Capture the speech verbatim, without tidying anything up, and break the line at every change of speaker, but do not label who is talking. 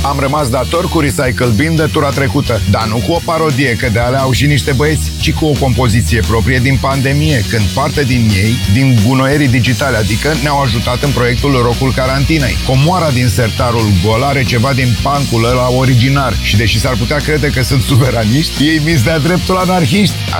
Am rămas dator cu Recycle Bin de tura trecută, dar nu cu o parodie, că de alea au și niște băieți, ci cu o compoziție proprie din pandemie, când parte din ei, din gunoierii digitale, adică ne-au ajutat în proiectul Rocul Carantinei. Comoara din sertarul gol are ceva din punk-ul ăla originar și deși s-ar putea crede că sunt suveraniști, ei mi-s de-a dreptul anarhiști.